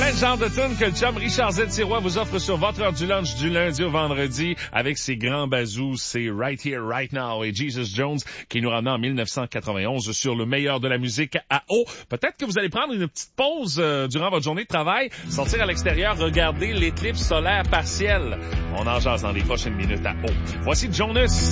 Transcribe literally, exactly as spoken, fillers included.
Plein de genres de tunes que le chum Richard Z. Sirois vous offre sur votre heure du lunch du lundi au vendredi avec ses grands bazous. C'est Right Here, Right Now et Jesus Jones qui nous ramène en dix-neuf cent quatre-vingt-onze sur le meilleur de la musique à eau. Peut-être que vous allez prendre une petite pause euh, durant votre journée de travail, sortir à l'extérieur, regarder l'éclipse solaire partielle. On en jase dans les prochaines minutes à eau. Voici Jonas.